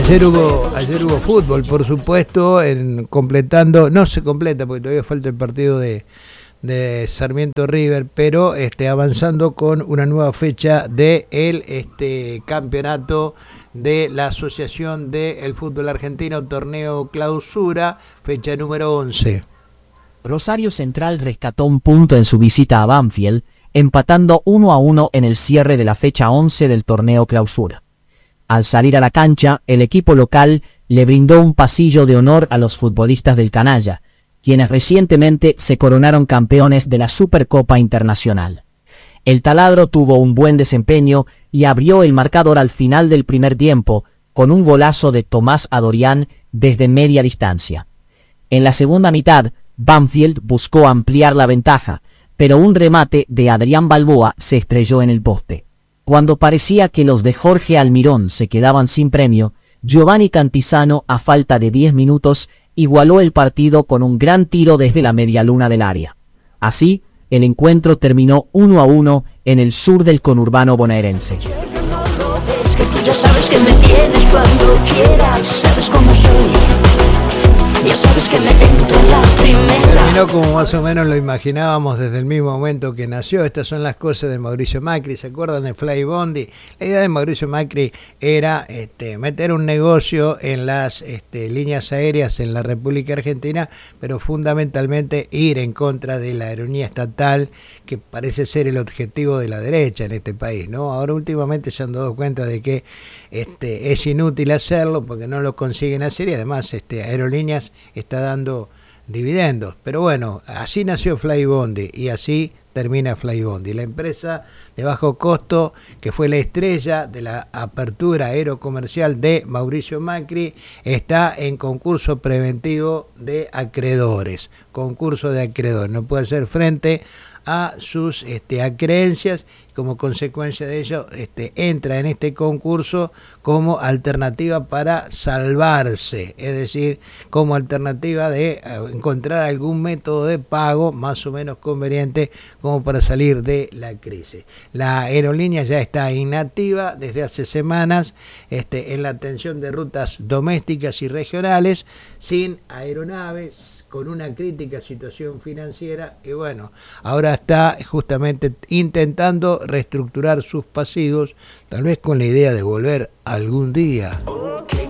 Ayer hubo fútbol, por supuesto, completando, no se completa porque todavía falta el partido de Sarmiento River, pero avanzando con una nueva fecha de campeonato de la Asociación del Fútbol Argentino, torneo clausura, fecha número 11. Rosario Central rescató un punto en su visita a Banfield, empatando 1-1 en el cierre de la fecha 11 del torneo clausura. Al salir a la cancha, el equipo local le brindó un pasillo de honor a los futbolistas del canalla, quienes recientemente se coronaron campeones de la Supercopa Internacional. El taladro tuvo un buen desempeño y abrió el marcador al final del primer tiempo con un golazo de Tomás Adorián desde media distancia. En la segunda mitad, Banfield buscó ampliar la ventaja, pero un remate de Adrián Balboa se estrelló en el poste. Cuando parecía que los de Jorge Almirón se quedaban sin premio, Giovanni Cantizano, a falta de 10 minutos, igualó el partido con un gran tiro desde la medialuna del área. Así, el encuentro terminó 1-1 en el sur del conurbano bonaerense. Ya sabes que me tienes cuando quieras, sabes cómo soy. Ya sabes que me entro la primera. Terminó como más o menos lo imaginábamos desde el mismo momento que nació. Estas son las cosas de Mauricio Macri. ¿Se acuerdan de Fly Bondi? La idea de Mauricio Macri era meter un negocio en las líneas aéreas en la República Argentina, pero fundamentalmente ir en contra de la aerolínea estatal, que parece ser el objetivo de la derecha en este país, ¿no? Ahora últimamente se han dado cuenta de que es inútil hacerlo porque no lo consiguen hacer y además Aerolíneas está dando dividendos. Pero bueno, así nació Flybondi y así termina Flybondi, la empresa de bajo costo que fue la estrella de la apertura aerocomercial de Mauricio Macri. Está en concurso preventivo de acreedores, no puede hacer frente a sus acreencias. Como consecuencia de ello entra en este concurso como alternativa para salvarse, es decir, como alternativa de encontrar algún método de pago más o menos conveniente como para salir de la crisis. La aerolínea ya está inactiva desde hace semanas en la atención de rutas domésticas y regionales, sin aeronaves, con una crítica situación financiera, y bueno, ahora está justamente intentando reestructurar sus pasivos, tal vez con la idea de volver algún día.